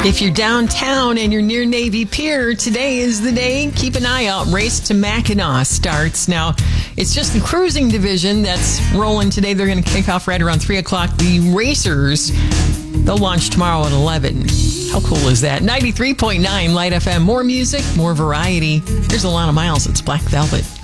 If you're downtown and you're near Navy Pier, today is the day. Keep an eye out. Race to Mackinac starts. Now, it's just the cruising division that's rolling today. They're going to kick off right around 3 o'clock. The racers, they'll launch tomorrow at 11. How cool is that? 93.9 Light FM. More music, more variety. There's a lot of miles. It's Black Velvet.